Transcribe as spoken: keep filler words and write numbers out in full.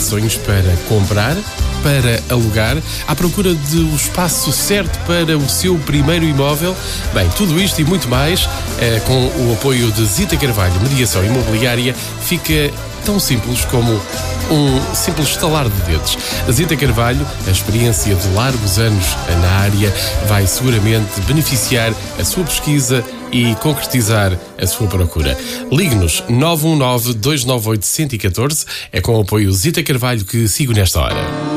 sonhos para comprar, para alugar, à procura do espaço certo para o seu primeiro imóvel. Bem, tudo isto e muito mais, eh, com o apoio de Zita Carvalho, Mediação Imobiliária, fica tão simples como um simples estalar de dedos. A Zita Carvalho, a experiência de largos anos na área, vai seguramente beneficiar a sua pesquisa e concretizar a sua procura. Ligue-nos nove um nove, dois nove oito, um um um quatro. É com o apoio Zita Carvalho que sigo nesta hora.